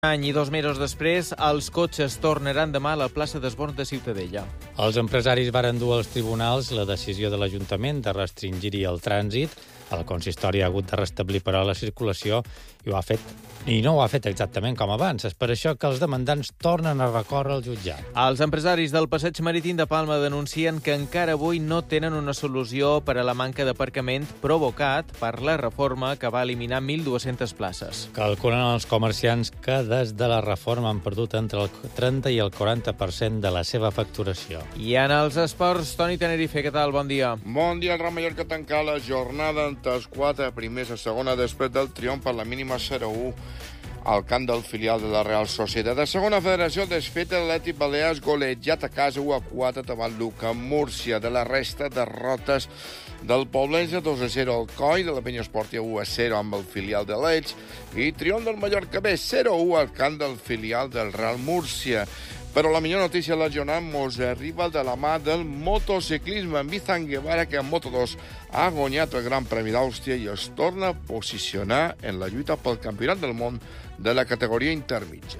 Any i 2 mesos després, els cotxes tornaran demà a la plaça d'Esbons de Ciutadella. Els empresaris varen dur als tribunals la decisió de l'Ajuntament de restringir-hi el trànsit. El consistori ha hagut de restablir, però, la circulació i no ho ha fet exactament com abans. És per això que els demandants tornen a recórrer al jutjat. Els empresaris del Passeig Marítim de Palma denuncien que encara avui no tenen una solució per a la manca d'aparcament provocat per la reforma que va eliminar 1.200 places. Calculen els comerciants que des de la reforma han perdut entre el 30 i el 40% de la seva facturació. I en els esports, Toni Tenerife, què tal? Bon dia. Bon dia, el Real Mallorca tanca la jornada entre els 4 primers a segona després del triomf per la mínima 0-1 al camp del filial de la Real Societat. De segona federació, desfeta l'Atlètic Balears, golejat a casa 1-4 davant Luca Múrcia. De la resta, derrotes del Poblense 2-0 al Coi, de la Penya Esportiva 1-0 amb el filial de l'Elx i triomf del Mallorca B 0-1 al camp del filial del Real Múrcia. Però la millor notícia de la jornada mos arriba de la mà del motociclisme. En Bizan Guevara, que en Moto2 ha guanyat el Gran Premi d'Àustria i es torna a posicionar en la lluita pel Campionat del Món de la categoria intermitja.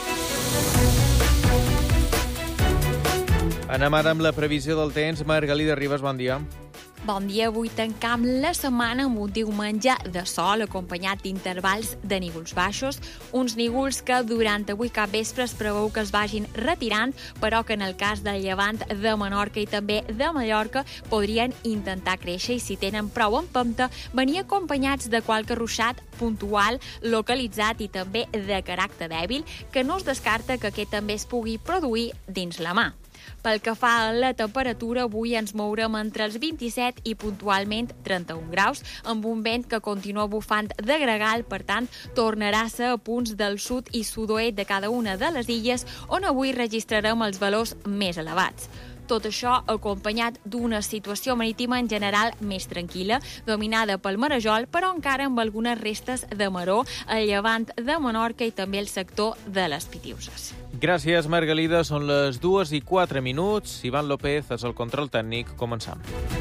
Anem ara amb la previsió del temps. Margalida Ribas, bon dia. Bon dia, avui tancam la setmana amb un diumenge de sol acompanyat d'intervals de nígols baixos, uns nígols que durant avui capvespre es preveu que es vagin retirant, però que en el cas del Llevant, de Menorca i també de Mallorca podrien intentar créixer i, si tenen prou empenta, venir acompanyats de qualque ruixat puntual, localitzat i també de caràcter dèbil, que no es descarta que aquest també es pugui produir dins la mà. Pel que fa a la temperatura, avui ens mourem entre els 27 i puntualment 31 graus, amb un vent que continua bufant de gregal, per tant, tornarà a ser a punts del sud i sud-oest de cada una de les illes, on avui registrarem els valors més elevats. Tot això acompanyat d'una situació marítima en general més tranquil·la, dominada pel marejol, però encara amb algunes restes de maró al llevant de Menorca i també el sector de les Pitiuses. Gràcies, Margalida. Són les 2:04. Ivan López és el control tècnic. Començam.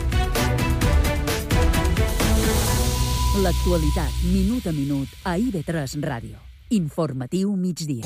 L'actualitat, minut a minut, a IB3 Ràdio. Informatiu migdia.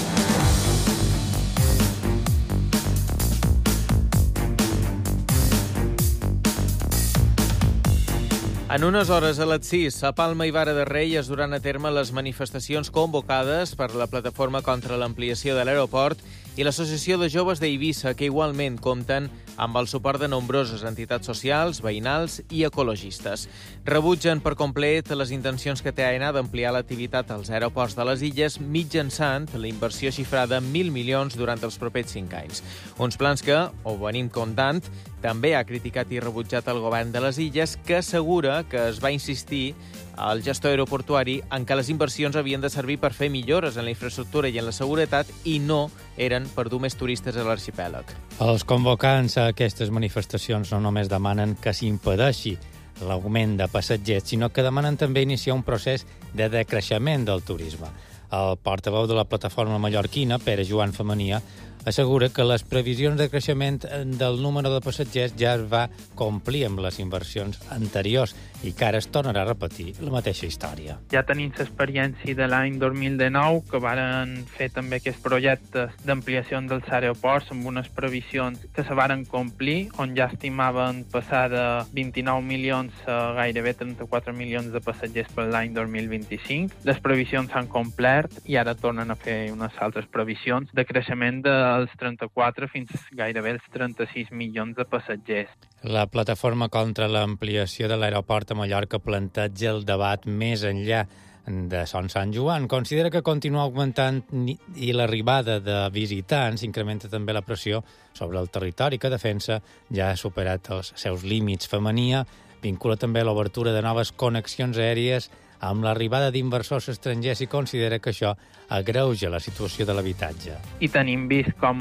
En unes hores, a les 6, a Palma i Vara de Rei es duran a terme les manifestacions convocades per la Plataforma contra l'Ampliació de l'Aeroport i l'Associació de Joves d'Eivissa, que igualment compten amb el suport de nombroses entitats socials, veïnals i ecologistes. Rebutgen per complet les intencions que té AENA d'ampliar l'activitat als aeroports de les illes mitjançant la inversió xifrada en 1.000 milions durant els propers 5 anys. Uns plans que, ho venim comptant, també ha criticat i rebutjat el govern de les illes, que assegura que es va insistir al gestor aeroportuari en que les inversions havien de servir per fer millores en la infraestructura i en la seguretat i no eren per dur més turistes a l'arxipèlag. Els convocants a aquestes manifestacions no només demanen que s'impedeixi l'augment de passatgers, sinó que demanen també iniciar un procés de decreixement del turisme. El portaveu de la plataforma mallorquina, Pere Joan Femenia, assegura que les previsions de creixement del número de passatgers ja es va complir amb les inversions anteriors i que ara es tornarà a repetir la mateixa història. Ja tenim l'experiència de l'any 2019, que varen fer també aquests projectes d'ampliació dels aeroports amb unes previsions que se varen complir, on ja estimaven passar de 29 milions a gairebé 34 milions de passatgers per l'any 2025. Les previsions s'han complert i ara tornen a fer unes altres previsions de creixement dels 34 fins gairebé els 36 milions de passatgers. La plataforma contra l'ampliació de l'aeroport a Mallorca planteja el debat més enllà de Son Sant Joan. Considera que continua augmentant i l'arribada de visitants incrementa també la pressió sobre el territori que defensa ja ha superat els seus límits. Femenia vincula també l'obertura de noves connexions aèries amb l'arribada d'inversors estrangers i considera que això agreuja la situació de l'habitatge. I tenim vist com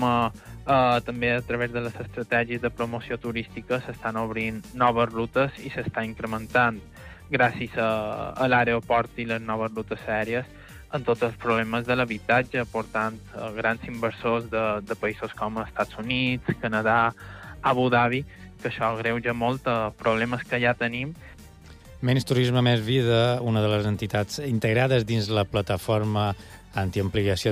també a través de les estratègies de promoció turística s'estan obrint noves rutes i s'està incrementant gràcies a l'aeroport i les noves rutes aèries en tots els problemes de l'habitatge, portant grans inversors de països com Estats Units, Canadà, Abu Dhabi, que això agreuja molt problemes que ja tenim. Menys turisme, més vida, una de les entitats integrades dins la plataforma antiampliació